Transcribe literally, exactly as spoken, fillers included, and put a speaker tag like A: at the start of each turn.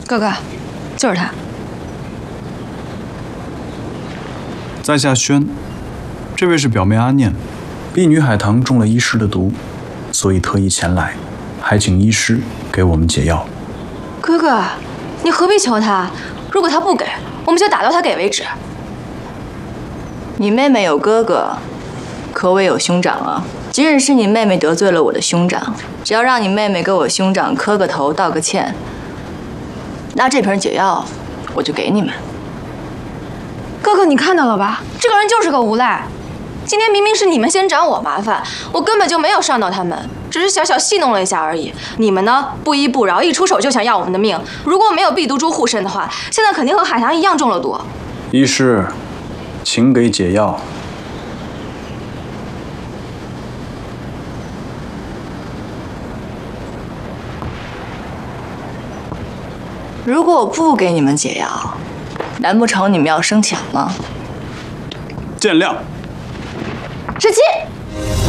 A: 哥哥，就是他。
B: 在下轩，这位是表妹阿念，婢女海棠中了医师的毒，所以特意前来，还请医师给我们解药。
A: 哥哥，你何必求他？如果他不给，我们就打到他给为止。
C: 你妹妹有哥哥，可我有兄长啊。即使是你妹妹得罪了我的兄长，只要让你妹妹给我兄长磕个头道个歉，那这瓶解药我就给你们。
A: 哥哥，你看到了吧？这个人就是个无赖。今天明明是你们先找我麻烦，我根本就没有伤到他们，只是小小戏弄了一下而已。你们呢，不依不饶，一出手就想要我们的命。如果没有避毒珠护身的话，现在肯定和海棠一样中了毒。
B: 医师，请给解药。
C: 如果我不给你们解药，难不成你们要生抢吗？
B: 见谅。
A: 十七。